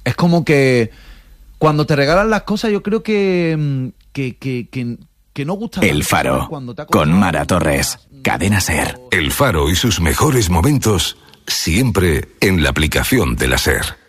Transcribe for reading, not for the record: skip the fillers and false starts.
Es como que cuando te regalan las cosas, yo creo que no gusta. El Faro, con Mara Torres, Cadena SER. El Faro y sus mejores momentos siempre en la aplicación de la SER.